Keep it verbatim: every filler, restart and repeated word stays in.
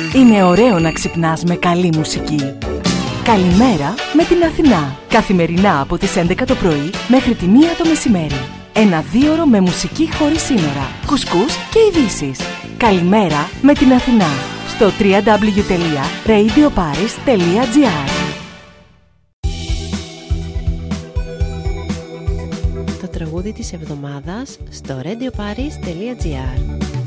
Είναι ωραίο να ξυπνάς με καλή μουσική. Καλημέρα με την Αθηνά. Καθημερινά από τις έντεκα το πρωί μέχρι τη μία το μεσημέρι. Ένα δίωρο με μουσική χωρίς σύνορα, κουσκούς και ειδήσεις. Καλημέρα με την Αθηνά. Στο double-u double-u double-u τελεία radio paris τελεία gr. Το τραγούδι της εβδομάδας στο radio paris τελεία gr.